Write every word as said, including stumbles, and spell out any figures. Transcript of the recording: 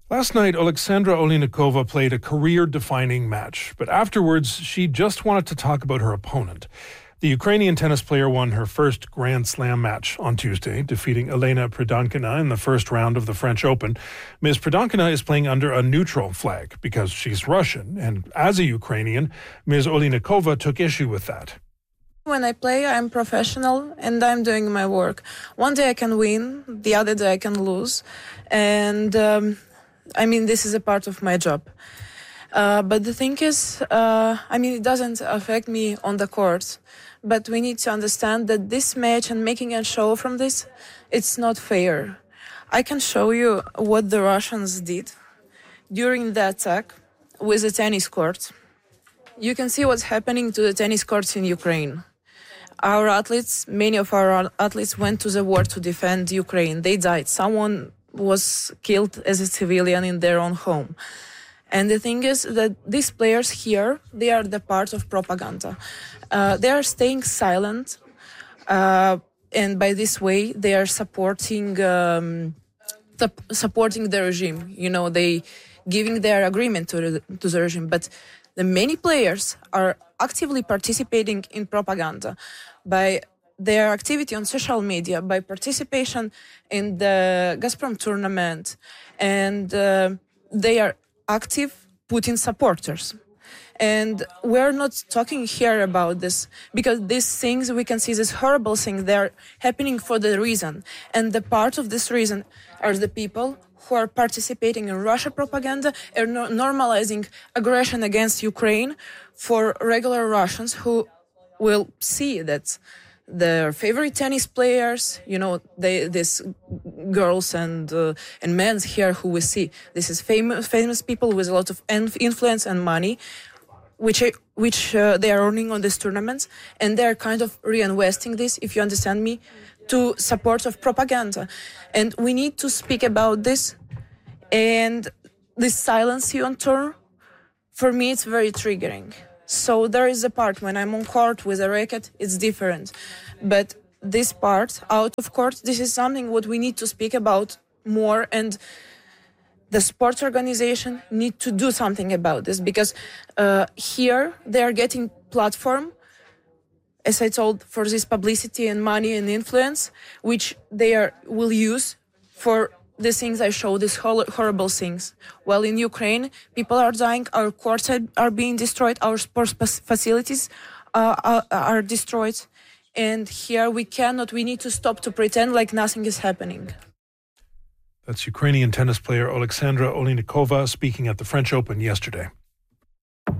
Last night, Alexandra Oleinikova played a career-defining match, but afterwards, she just wanted to talk about her opponent. The Ukrainian tennis player won her first Grand Slam match on Tuesday, defeating Elena Pridonkina in the first round of the French Open. Miz Pridonkina is playing under a neutral flag because she's Russian, and as a Ukrainian, Miz Oleinikova took issue with that. When I play, I'm professional and I'm doing my work. One day I can win, the other day I can lose. And um, I mean, this is a part of my job. Uh, but the thing is, uh, I mean, it doesn't affect me on the court. But we need to understand that this match and making a show from this, it's not fair. I can show you what the Russians did during the attack with the tennis court. You can see what's happening to the tennis courts in Ukraine. Our athletes, many of our athletes went to the war to defend Ukraine. They died. Someone was killed as a civilian in their own home. And the thing is that these players here, they are the part of propaganda. Uh, they are staying silent. Uh, and by this way, they are supporting, um, the, supporting the regime. You know, they giving their agreement to the, to the regime. But the many players are actively participating in propaganda by their activity on social media, by participation in the Gazprom tournament, and uh, they are active Putin supporters. And we're not talking here about this because these things, we can see these horrible things, they're happening for the reason. And the part of this reason are the people who are participating in Russia propaganda and no- normalizing aggression against Ukraine for regular Russians who will see that their favorite tennis players, you know, they, these girls and uh, and men here who we see, this is famous famous people with a lot of influence and money, which which uh, they are earning on these tournaments, and they are kind of reinvesting this, if you understand me, to support of propaganda. And we need to speak about this. And this silence you on tour, for me, it's very triggering. So there is a part when I'm on court with a racket, it's different. But this part, out of court, this is something what we need to speak about more. And the sports organization need to do something about this because uh, here they are getting platform, as I told, for this publicity and money and influence, which they are will use for the things I show, these horrible things. While in Ukraine, people are dying, our courts are being destroyed, our sports facilities uh, are, are destroyed. And here we cannot, we need to stop to pretend like nothing is happening. That's Ukrainian tennis player Alexandra Oleinikova speaking at the French Open yesterday.